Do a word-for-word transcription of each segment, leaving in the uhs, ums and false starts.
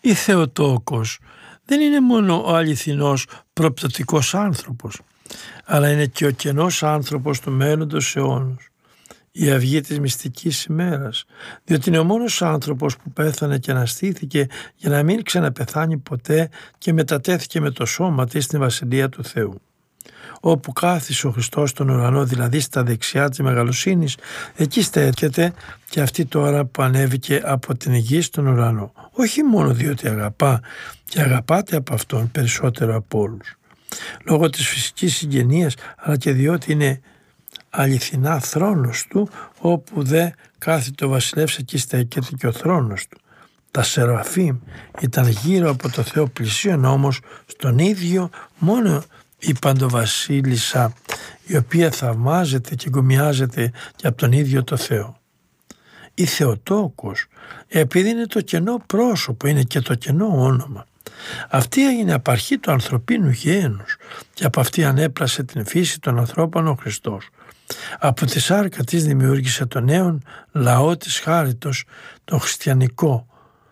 Η Θεοτόκος δεν είναι μόνο ο αληθινός προπτωτικός άνθρωπος, αλλά είναι και ο κενός άνθρωπος του μέλλοντος αιώνος, η αυγή της μυστικής ημέρας, διότι είναι ο μόνος άνθρωπος που πέθανε και αναστήθηκε για να μην ξαναπεθάνει ποτέ και μετατέθηκε με το σώμα της στην Βασιλεία του Θεού. Όπου κάθισε ο Χριστός στον ουρανό, δηλαδή στα δεξιά της μεγαλοσύνης, εκεί στέκεται και αυτή τώρα που ανέβηκε από την γη στον ουρανό. Όχι μόνο διότι αγαπά και αγαπάται από Αυτόν περισσότερο από όλους, λόγω της φυσικής συγγενείας, αλλά και διότι είναι αληθινά θρόνος του, όπου δε κάθεται ο βασιλεύς, εκεί στέκεται και ο θρόνος του. Τα Σεραφείμ ήταν γύρω από το Θεό, πλησίον όμως στον ίδιο μόνο η Παντοβασίλισσα, η οποία θαυμάζεται και εγκομιάζεται και από τον ίδιο το Θεό. Η Θεοτόκος, επειδή είναι το κενό πρόσωπο, είναι και το κενό όνομα. Αυτή έγινε απαρχή του ανθρωπίνου γένους και από αυτή ανέπλασε την φύση των ανθρώπων ο Χριστός. Από τη σάρκα της δημιούργησε τον νέον λαό της χάριτος, τον χριστιανικό,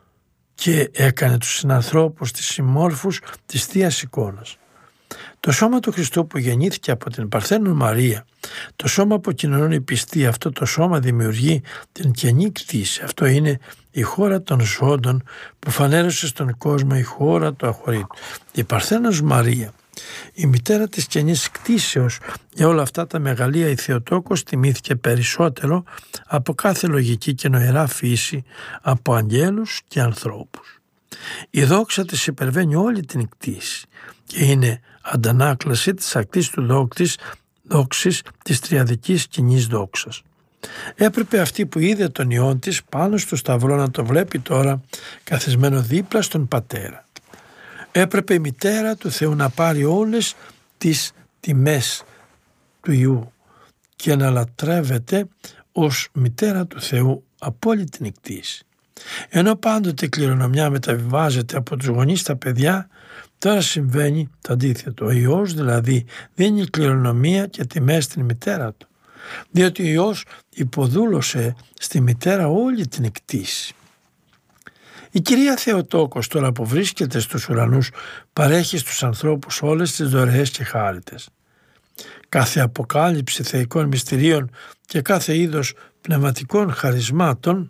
και έκανε τους συνανθρώπους της συμμόρφους της Θείας εικόνας. Το σώμα του Χριστού που γεννήθηκε από την Παρθένον Μαρία, το σώμα που κοινωνούν οι πιστοί, αυτό το σώμα δημιουργεί την καινή κτήση. Αυτό είναι η χώρα των ζώντων που φανέρωσε στον κόσμο, η χώρα του αχωρήτου. Η Παρθένος Μαρία, η μητέρα της καινής κτήσεως, για όλα αυτά τα μεγαλεία η Θεοτόκος τιμήθηκε περισσότερο από κάθε λογική και νοερά φύση, από αγγέλους και ανθρώπους. Η δόξα της υπερβαίνει όλη την κτήση και είναι αντανάκλαση της ακτής του δόκτης, δόξης της τριαδικής κοινής δόξας. Έπρεπε αυτή που είδε τον Υιόν της πάνω στο σταυρό να το βλέπει τώρα καθισμένο δίπλα στον Πατέρα. Έπρεπε η μητέρα του Θεού να πάρει όλες τις τιμές του Υιού και να λατρεύεται ως μητέρα του Θεού από όλη την κτήση. Ενώ πάντοτε η κληρονομιά μεταβιβάζεται από τους γονείς στα παιδιά, τώρα συμβαίνει το αντίθετο. Ο Υιός δηλαδή δίνει κληρονομία και τιμές στην μητέρα του, διότι ο Υιός υποδούλωσε στη μητέρα όλη την κτήση. Η Κυρία Θεοτόκος τώρα που βρίσκεται στους ουρανούς παρέχει στους ανθρώπους όλες τις δωρεές και χάριτες. Κάθε αποκάλυψη θεϊκών μυστηρίων και κάθε είδος πνευματικών χαρισμάτων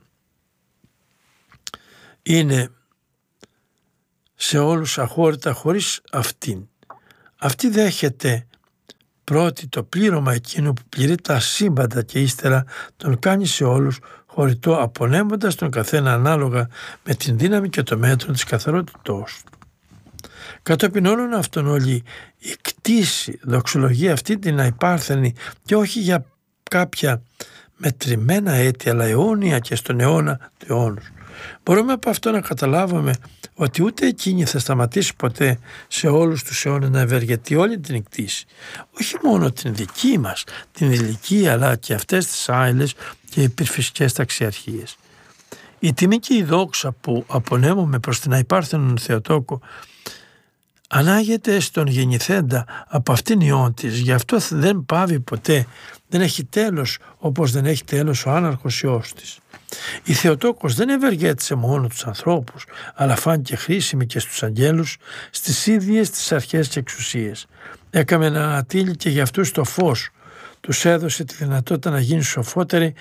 είναι σε όλους αχώρητα χωρίς αυτήν. Αυτή δέχεται πρώτη το πλήρωμα εκείνου που πληρεί τα σύμπαντα και ύστερα τον κάνει σε όλους χωρητό, απονέμοντας τον καθένα ανάλογα με την δύναμη και το μέτρο της καθαρότητός του. Κατόπιν όλων αυτών όλη η κτήση δοξολογεί αυτή την αϊπάρθενη και όχι για κάποια μετρημένα έτη, αλλά αιώνια και στον αιώνα του αιώνους. Μπορούμε από αυτό να καταλάβουμε ότι ούτε εκείνη θα σταματήσει ποτέ σε όλους τους αιώνες να ευεργετεί όλη την κτήση. Όχι μόνο την δική μας, την ηλικία, αλλά και αυτές τις άειλες και υπερφυσικές ταξιαρχίες. Η τιμή και η δόξα που απονέμουμε προς την αϊπάρθενον Θεοτόκο ανάγεται στον γεννηθέντα από αυτήν Υιόν της, γι' αυτό δεν πάβει ποτέ, δεν έχει τέλος όπως δεν έχει τέλος ο άναρχος Υιός της. Η Θεοτόκος δεν ευεργέτησε μόνο τους ανθρώπους, αλλά φάνηκε χρήσιμη και στους αγγέλους, στις ίδιες τις αρχές και εξουσίες. Έκαμε να ανατείλει και για αυτούς το φως, τους έδωσε τη δυνατότητα να γίνουν σοφότεροι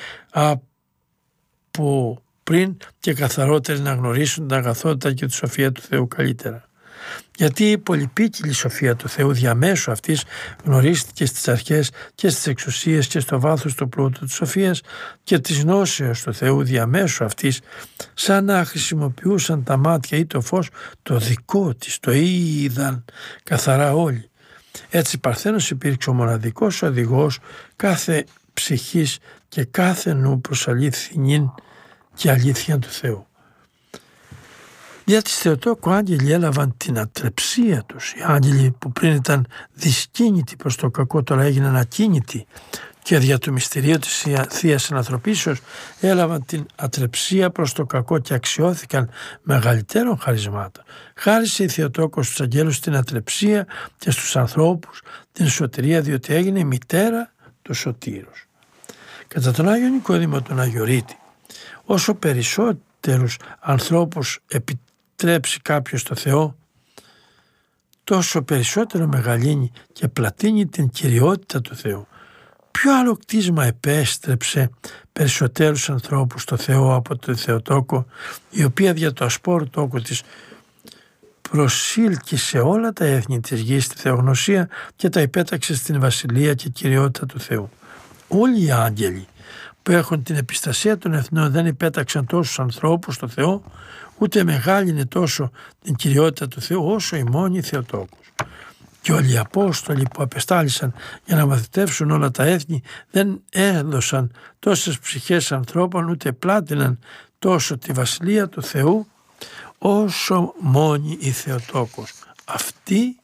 από πριν και καθαρότεροι να γνωρίσουν την αγαθότητα και τη σοφία του Θεού καλύτερα. Γιατί η πολυπίκυλη σοφία του Θεού διαμέσου αυτής γνωρίστηκε στις αρχές και στις εξουσίες και στο βάθος του πλούτου της σοφίας και της γνώσεως του Θεού διαμέσου αυτής, σαν να χρησιμοποιούσαν τα μάτια ή το φως το δικό της, το είδαν καθαρά όλοι. Έτσι Παρθένος υπήρξε ο μοναδικός οδηγός κάθε ψυχής και κάθε νου προς αλήθινην και αλήθεια του Θεού. Δια της Θεοτόκου άγγελοι έλαβαν την ατρεψία τους. Οι άγγελοι που πριν ήταν δυσκίνητοι προς το κακό τώρα έγιναν ακίνητοι και δια του μυστηρίου της Θείας Ανθρωπίσεως έλαβαν την ατρεψία προς το κακό και αξιώθηκαν μεγαλύτερων χαρισμάτων. Χάρισε η Θεοτόκος στους αγγέλους την ατρεψία και στους ανθρώπους την σωτηρία, διότι έγινε η μητέρα του Σωτήρους. Κατά τον Άγιο Νικόδημο τον Αγιορείτη, όσο περισσότερους ανθρώπους επιτρέπουν λατρέψει κάποιος το Θεό, τόσο περισσότερο μεγαλύνει και πλατείνει την κυριότητα του Θεού. Ποιο άλλο κτίσμα επέστρεψε περισσότερους ανθρώπους στο Θεό από το Θεοτόκο, η οποία δια το ασπόρου τόκο της προσήλκησε όλα τα έθνη της γης στη θεογνωσία και τα υπέταξε στην βασιλεία και κυριότητα του Θεού. Όλοι οι άγγελοι που έχουν την επιστασία των εθνών δεν υπέταξαν τόσους ανθρώπους στο Θεό, ούτε μεγάλυνε τόσο την κυριότητα του Θεού όσο η μόνη Θεοτόκος. Και όλοι οι Απόστολοι που απεστάλησαν για να μαθητεύσουν όλα τα έθνη δεν έδωσαν τόσες ψυχές ανθρώπων, ούτε πλάτηναν τόσο τη βασιλεία του Θεού όσο μόνη η Θεοτόκος. Αυτή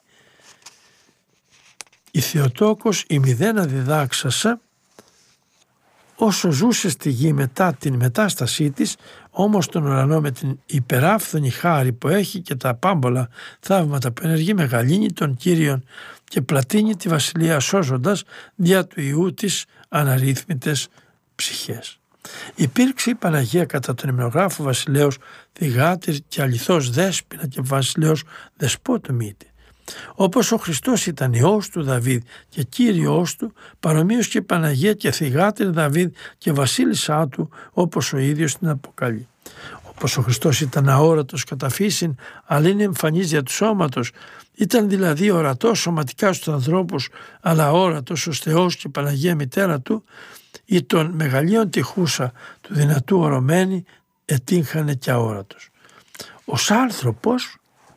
η Θεοτόκος η μηδένα διδάξασα όσο ζούσε στη γη μετά την μετάστασή της, όμως τον ουρανό με την υπεράφθονη χάρη που έχει και τα πάμπολα θαύματα που ενεργεί μεγαλύνει τον Κύριον και πλατείνει τη βασιλεία σώζοντας δια του Ιού της αναρρύθμιτες ψυχές. Υπήρξε η Παναγία κατά τον υμνογράφο βασιλέως θυγάτηρ και αληθώς δέσποινα και βασιλέως δεσπότου μήτη. Όπως ο Χριστός ήταν Υιός του Δαβίδ και Κύριος του, παρομοίως και η Παναγία και θυγάτηρ Δαβίδ και βασίλισσά του, όπως ο ίδιος την αποκαλεί. Όπως ο Χριστός ήταν αόρατος κατά φύσιν, αλλά είναι εμφανής δια του σώματος, ήταν δηλαδή ορατός σωματικά στους ανθρώπους, αλλά αόρατος ως Θεός και η Παναγία μητέρα του, ή των μεγαλείων τυχούσα του δυνατού ορωμένη, ετύχανε και αόρατος. Ως άνθρωπος,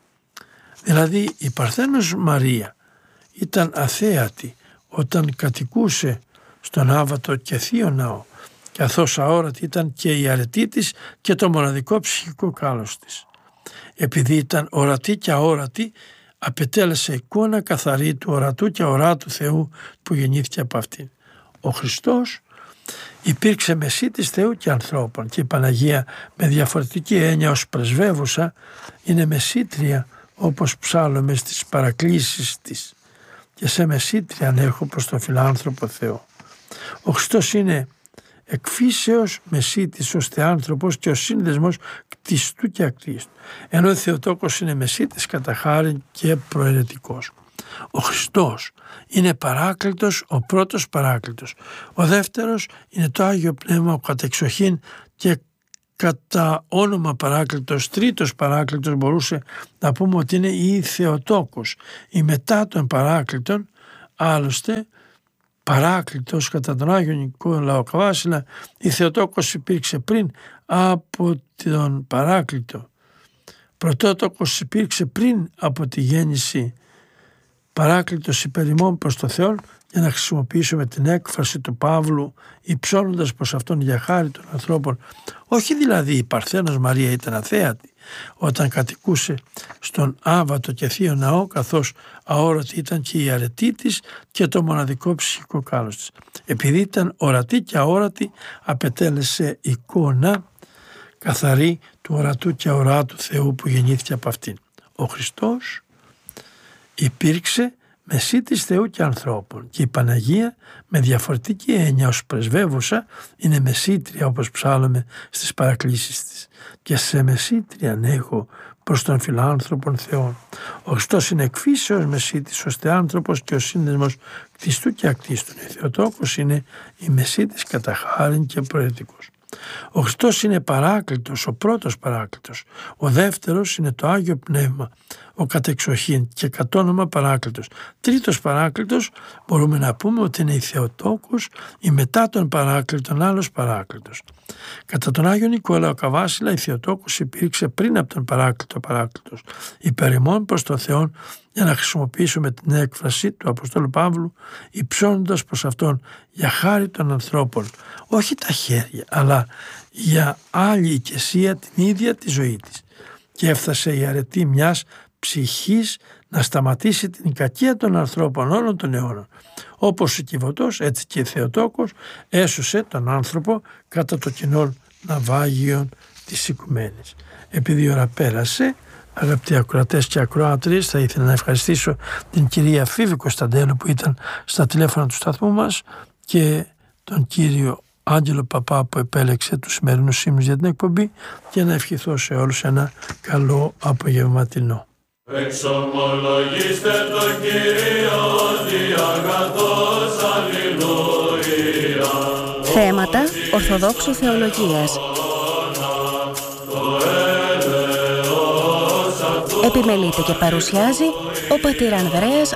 δηλαδή η Παρθένος Μαρία, ήταν αθέατη όταν κατοικούσε στον άβατο και θείο ναό, καθώς αόρατη ήταν και η αρετή της και το μοναδικό ψυχικό κάλος της. Επειδή ήταν ορατή και αόρατη, απετέλεσε εικόνα καθαρή του ορατού και αοράτου Θεού που γεννήθηκε από αυτήν. Ο Χριστός υπήρξε μεσίτης Θεού και ανθρώπων και η Παναγία με διαφορετική έννοια ως πρεσβεύουσα είναι μεσίτρια, όπως ψάλλουμε στις παρακλήσεις της, και σε μεσίτρια ανέχω προς τον φιλάνθρωπο Θεό. Ο Χριστός είναι εκφύσεως μεσίτης ως θεάνθρωπος και ο σύνδεσμος κτιστού και ακτίστου, ενώ ο Θεοτόκος είναι μεσίτης κατά χάριν και προαιρετικός. Ο Χριστός είναι παράκλητος, ο πρώτος παράκλητος. Ο δεύτερος είναι το Άγιο Πνεύμα, ο κατεξοχήν και κατά όνομα παράκλητος. Τρίτος παράκλητος μπορούσε να πούμε ότι είναι η Θεοτόκος, η μετά των παράκλητων. Άλλωστε παράκλητος κατά τον Άγιο Νικόλαο Καβάσιλα, η Θεοτόκος υπήρξε πριν από τον παράκλητο. Πρωτότοκος υπήρξε πριν από τη γέννηση, παράκλητος υπέρ ημών προς το Θεό, για να χρησιμοποιήσουμε την έκφραση του Παύλου, υψώνοντας προς αυτόν για χάρη των ανθρώπων. Όχι δηλαδή η Παρθένος Μαρία ήταν αθέατη όταν κατοικούσε στον άβατο και θείο ναό, καθώς αόρατη ήταν και η αρετή της και το μοναδικό ψυχικό κάλος της. Επειδή ήταν ορατή και αόρατη, απετέλεσε εικόνα καθαρή του ορατού και αοράτου Θεού που γεννήθηκε από αυτήν. Ο Χριστός υπήρξε μεσίτης Θεού και ανθρώπων και η Παναγία με διαφορετική έννοια ως πρεσβεύουσα είναι μεσίτρια, όπως ψάλλουμε στις παρακλήσεις της, και σε μεσίτρια ανέχω προς τον φιλάνθρωπον Θεόν. Ο Χριστός είναι εκφύσεως μεσίτης ως θεάνθρωπος και ο σύνδεσμος κτιστού και ακτίστου. Ο Θεοτόκος είναι η μεσίτης κατά χάριν και προαιρετικός. Ο Χριστός είναι παράκλητος, ο πρώτος παράκλητος. Ο δεύτερος είναι το Άγιο Πνεύμα, ο κατεξοχήν και κατ' όνομα παράκλητος. Τρίτος παράκλητος μπορούμε να πούμε ότι είναι η Θεοτόκος, η μετά των παράκλητων άλλος παράκλητος. Κατά τον Άγιο Νικόλαο Καβάσιλα η Θεοτόκος υπήρξε πριν από τον παράκλητο παράκλητος. Υπέρ ημών προς τον Θεό, για να χρησιμοποιήσουμε την έκφραση του Αποστόλου Παύλου, υψώνοντας προς αυτόν για χάρη των ανθρώπων, όχι τα χέρια, αλλά για άλλη οικεσία την ίδια τη ζωή της. Και έφτασε η αρετή μιας ψυχής να σταματήσει την κακία των ανθρώπων όλων των αιώνων. Όπως ο Κιβωτός, έτσι και η Θεοτόκος έσωσε τον άνθρωπο κατά το κοινό ναυάγιο της οικουμένης. Επειδή η ώρα πέρασε, αγαπητοί ακροατές και ακροάτριες, θα ήθελα να ευχαριστήσω την κυρία Φίβη Κωνσταντέλου που ήταν στα τηλέφωνα του σταθμού μας και τον κύριο Άγγελο Παπά που επέλεξε τους σημερινούς ύμνους για την εκπομπή και να ευχηθώ σε όλους ένα καλό απογευματινό. Εξομολογήστε το Κύριο διαγαθός, αλληλούια. Θέματα Ορθοδόξου Θεολογίας. Επιμελείται και παρουσιάζει ο πατήρ Ανδρέας